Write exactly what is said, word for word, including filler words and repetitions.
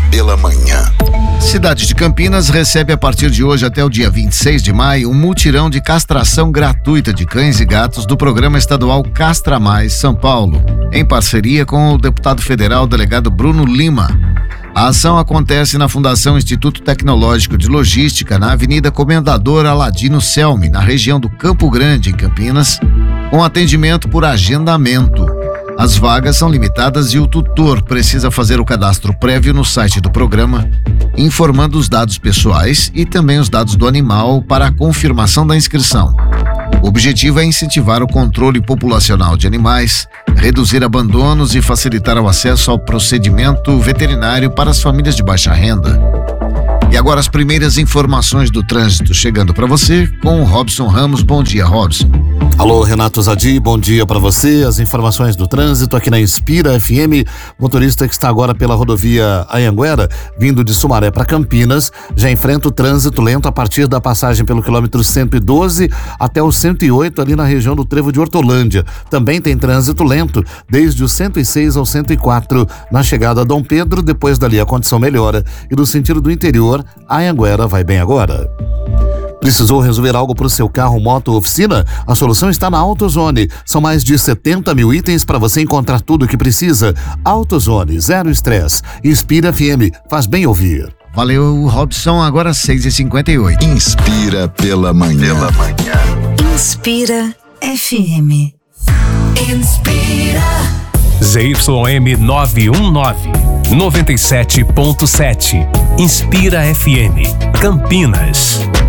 pela manhã. Cidade de Campinas recebe a partir de hoje até o dia vinte e seis de maio um mutirão de castração gratuita de cães e gatos do programa estadual Castra Mais São Paulo, em parceria com o deputado federal delegado Bruno Lima. A ação acontece na Fundação Instituto Tecnológico de Logística, na Avenida Comendador Aladino Selmi, na região do Campo Grande, em Campinas, com atendimento por agendamento. As vagas são limitadas e o tutor precisa fazer o cadastro prévio no site do programa, informando os dados pessoais e também os dados do animal para a confirmação da inscrição. O objetivo é incentivar o controle populacional de animais, reduzir abandonos e facilitar o acesso ao procedimento veterinário para as famílias de baixa renda. E agora as primeiras informações do trânsito chegando para você com o Robson Ramos. Bom dia, Robson. Alô, Renato Zadi, bom dia para você. As informações do trânsito aqui na Inspira F M. Motorista que está agora pela rodovia Anhanguera, vindo de Sumaré para Campinas, já enfrenta o trânsito lento a partir da passagem pelo quilômetro cento e doze até o cento e oito ali na região do Trevo de Hortolândia. Também tem trânsito lento desde o cento e seis ao cento e quatro na chegada a Dom Pedro. Depois dali a condição melhora e no sentido do interior, a Anhanguera vai bem agora. Precisou resolver algo para o seu carro, moto ou oficina? A solução está na AutoZone. São mais de setenta mil itens para você encontrar tudo o que precisa. AutoZone, zero estresse. Inspira F M, faz bem ouvir. Valeu, Robson. Agora seis e cinquenta e oito. Inspira pela manhã. Pela manhã. Inspira F M. Inspira. Z Y M novecentos e dezenove, noventa e sete ponto sete. Inspira F M. Campinas.